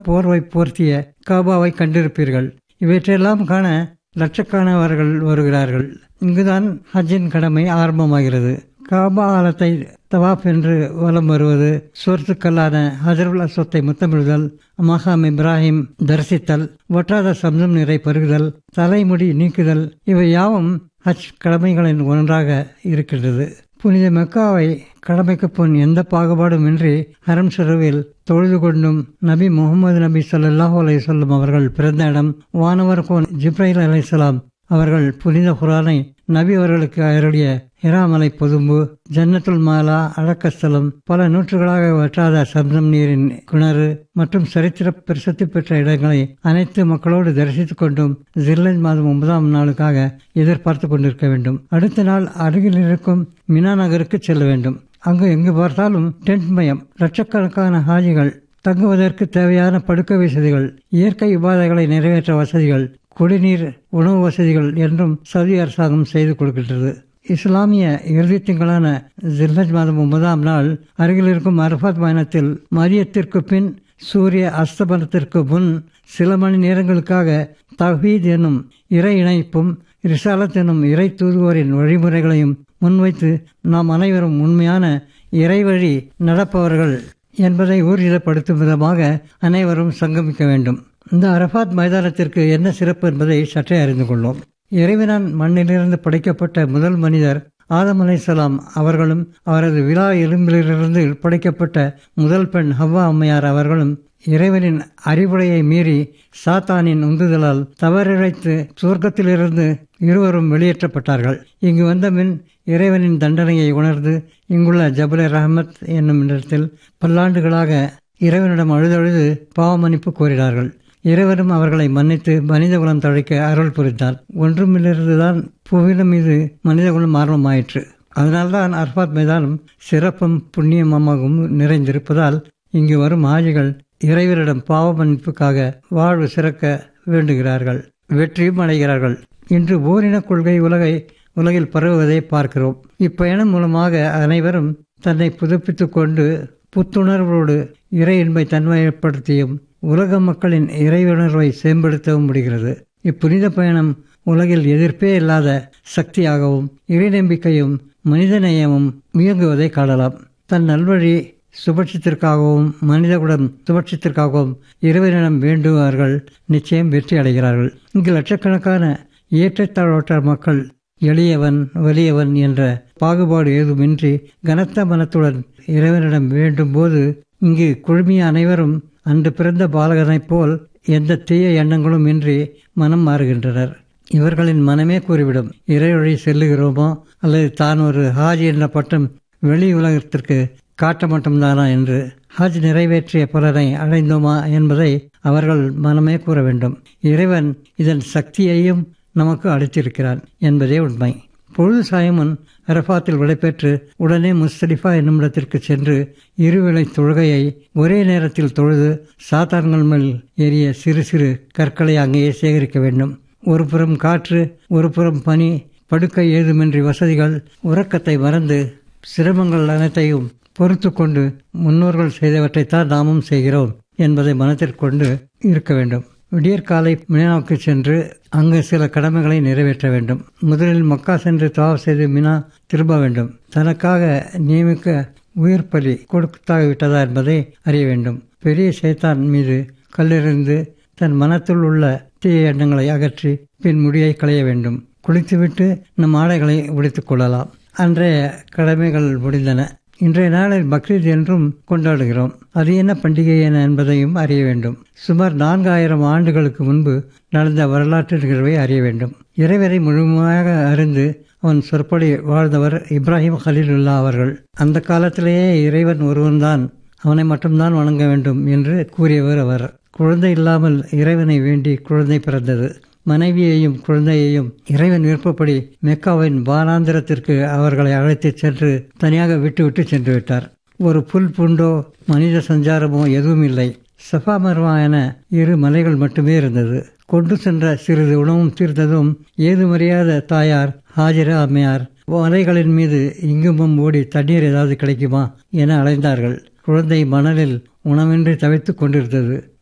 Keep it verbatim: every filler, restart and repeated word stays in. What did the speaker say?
போர்வை போர்த்திய காபாவை கண்டிருப்பீர்கள். இவற்றையெல்லாம் காண லட்சக்கணக்கானவர்கள் வருகிறார்கள். இங்குதான் ஹஜ்ஜின் கடமை ஆரம்பமாகிறது. காபா ஆலத்தை தவாப் என்று வலம் வருவது, சொர்த்துக்கல்லான ஹஜருல் அஸ்வத்தை முத்தமிடுதல், மகாம் இப்ராஹிம் தரிசித்தல், வற்றாத சம்சம் நீரை பருகுதல், தலைமுடி நீக்குதல், இவை யாவும் ஹஜ் கடமைகளின் ஒன்றாக இருக்கின்றது. புனித மெக்காவை கடமைக்கு பொன் எந்த பாகுபாடும் இன்றி ஹரம் ஷரீஃபில் தொழுது கொண்டும் நபி முகமது நபி ஸல்லல்லாஹு அலைஹி வஸல்லம் அவர்கள் பிறந்த இடம், வானவர் கோன் ஜிப்ரைல் அலைஹிஸ்ஸலாம் அவர்கள் புனித குர்ஆனை நபி அவர்களுக்கு அருளிய ஹிரா மலை பொதும்பு, ஜன்னத்துல் மாலா அடக்கஸ்தலம், பல நூற்றுகளாக வற்றாத சம்சம் நீரின் கிணறு மற்றும் சரித்திர பிரசித்தி பெற்ற இடங்களை அனைத்து மக்களோடு தரிசித்துக் கொண்டும் ஜில்ஹஜ் மாதம் ஒன்பதாம் நாளுக்காக எதிர்பார்த்து கொண்டிருக்க வேண்டும். அடுத்த நாள் அருகில் இருக்கும் மினா நகருக்கு செல்ல வேண்டும். அங்கு எங்கு பார்த்தாலும் டென்ட் மயம், லட்சக்கணக்கான ஹாஜிகள் தங்குவதற்கு தேவையான படுக்கை வசதிகள், இயற்கை உபாதைகளை நிறைவேற்ற வசதிகள், குடிநீர், உணவு வசதிகள் என்றும் சவுதி அரசாங்கம் செய்து கொடுக்கின்றது. இஸ்லாமிய இறுதி திங்களான ஜில்ஹஜ் மாதம் ஒன்பதாம் நாள் அருகில் இருக்கும் அரஃபாத் பயணத்தில் மதியத்திற்கு பின் சூரிய அஸ்தமனத்திற்கு முன் சில மணி நேரங்களுக்காக தவ்ஹீத் என்னும் இறை இணைப்பும் ரிசாலத் என்னும் இறை தூதுவோரின் வழிமுறைகளையும் முன்வைத்து நாம் அனைவரும் உண்மையான இறைவழி நடப்பவர்கள் என்பதை ஊர்ஜிதப்படுத்தும் விதமாக அனைவரும் சங்கமிக்க வேண்டும். இந்த அரஃபாத் மைதானத்திற்கு என்ன சிறப்பு என்பதை சற்றே அறிந்து கொள்வோம். இறைவனான் மண்ணிலிருந்து படைக்கப்பட்ட முதல் மனிதர் ஆதம் அலைஹிஸ்ஸலாம் அவர்களும் அவரது விலா எலும்பிலிருந்து படைக்கப்பட்ட முதல் பெண் ஹவ்வா அம்மையார் அவர்களும் இறைவனின் அறிவுரையை மீறி சாத்தானின் உந்துதலால் தவறிழைத்து சுவர்க்கத்திலிருந்து இருவரும் வெளியேற்றப்பட்டார்கள். இங்கு வந்தபின் இறைவனின் தண்டனையை உணர்ந்து இங்குள்ள ஜபலே ரஹமத் என்னும் இடத்தில் பல்லாண்டுகளாக இறைவனிடம் அழுதழுது பாவமன்னிப்பு கோரினார்கள். இறைவனும் அவர்களை மன்னித்து மனிதகுலம் தழைக்க அருள் புரிந்தார். ஒன்றுமிலிருந்துதான் புவியிடம் மீது மனிதகுலம் ஆரம்பமாயிற்று. அதனால்தான் அரஃபாத் மைதானம் சிறப்பும் புண்ணியமாகவும் நிறைந்திருப்பதால் இங்கு வரும் ஹாஜிகள் இறைவனிடம் பாவ மன்னிப்புக்காக வாழ்வு சிறக்க வேண்டுகிறார்கள், வெற்றியும் அடைகிறார்கள். இன்று ஓரின கொள்கை உலகை உலகில் பரவுவதை பார்க்கிறோம். இப்பயணம் மூலமாக அனைவரும் தன்னை புதுப்பித்துக் கொண்டு புத்துணர்வோடு இறை இன்பை தன்மைப்படுத்தியும் உலக மக்களின் இறையுணர்வை மேம்படுத்தவும் முடிகிறது. இப்புனித பயணம் உலகில் எதிர்ப்பே இல்லாத சக்தியாகவும் இறை நம்பிக்கையும் மனிதநேயமும் இயங்குவதை காணலாம். தன் நல்வழி சுபட்சத்திற்காகவும் மனிதகுலம் சுபட்சத்திற்காகவும் இறைவனிடம் வேண்டுவார்கள், நிச்சயம் வெற்றி அடைகிறார்கள். இங்கு லட்சக்கணக்கான ஏற்றத்தாழ்வற்ற மக்கள் எளியவன் வலியவன் என்ற பாகுபாடு ஏதுமின்றி கனத்த மனத்துடன் இறைவனிடம் வேண்டும் போது இங்கு குழுமிய அனைவரும் அன்று பிறந்த பாலகனைப் போல் எந்த தீய எண்ணங்களும் இன்றி மனம் மாறுகின்றனர். இவர்களின் மனமே கூறிவிடும், இறைவழி செல்லுகிறோமோ அல்லது தான் ஒரு ஹாஜ் என்ற பட்டம் வெளி உலகத்திற்கு காட்ட மட்டும்தானா என்று. ஹஜ் நிறைவேற்றிய பலனை அடைந்தோமா என்பதை அவர்கள் மனமே கூற வேண்டும். இறைவன் இதன் சக்தியையும் நமக்கு அளித்திருக்கிறான் என்பதே உண்மை. பொழுது சாயமுன் அரஃபாத்தில் விடைபெற்று உடனே முஸ்தலிஃபா என்னும் இடத்திற்கு சென்று இருவேளை தொழுகையை ஒரே நேரத்தில் தொழுது சாத்தான்கள் மேல் ஏறிய சிறு சிறு கற்களை அங்கேயே சேகரிக்க வேண்டும். ஒரு புறம் காற்று, ஒரு புறம் பனி, படுக்கை ஏதுமின்றி வசதிகள், உறக்கத்தை மறந்து சிரமங்கள் அனைத்தையும் பொறுத்து கொண்டு முன்னோர்கள் செய்தவற்றைத்தான் நாமும் செய்கிறோம் என்பதை மனத்திற்கொண்டு இருக்க வேண்டும். விடியற்காலை மினாவுக்கு சென்று அங்கு சில கடமைகளை நிறைவேற்ற வேண்டும். முதலில் மக்கா சென்று தவாப் செய்து மினா திரும்ப வேண்டும். தனக்காக நியமிக்க உயிர் பலி கொடுத்தாகிவிட்டதா என்பதை அறிய வேண்டும். பெரிய சைத்தான் மீது கல்லெறிந்து தன் மனத்தில் உள்ள தீய எண்ணங்களை அகற்றி பின் முடியை களைய வேண்டும். குளித்துவிட்டு நம் ஆடைகளை உடைத்துக் கொள்ளலாம். அன்றைய கடமைகள் முடிந்தன. இன்றைய நாளில் பக்ரீத் என்றும் கொண்டாடுகிறோம். அது என்ன பண்டிகை என என்பதையும் அறிய வேண்டும். சுமார் நான்காயிரம் ஆண்டுகளுக்கு முன்பு நடந்த வரலாற்று நிகழ்வை அறிய வேண்டும். இறைவரை முழுமையாக அறிந்து அவன் சொற்படி வாழ்ந்தவர் இப்ராஹிம் கலீலுல்லா அவர்கள். அந்த காலத்திலேயே இறைவன் ஒருவன்தான், அவனை மட்டும்தான் வணங்க வேண்டும் என்று கூறியவர் அவர். குழந்தை இல்லாமல் இறைவனை வேண்டி குழந்தை பிறந்தது. மனைவியையும் குழந்தையையும் இறைவன் விருப்பப்படி மெக்காவின் வானாந்திரத்திற்கு அவர்களை அழைத்துச் சென்று தனியாக விட்டுவிட்டு சென்று விட்டார். ஒரு புல் பூண்டோ மனித சஞ்சாரமோ எதுவும் இல்லை. சஃபா மர்வா என இரு மலைகள் மட்டுமே இருந்தது. கொண்டு சென்ற சிறிது உணவும் தீர்ந்ததும் ஏதுமறியாத தாயார் ஹாஜிரா அம்மையார் மலைகளின் மீது இங்குமும் ஓடி தண்ணீர் ஏதாவது கிடைக்குமா என அலைந்தார்கள். குழந்தை மணலில் உணவின்றி தவித்துக் கொண்டிருந்தது.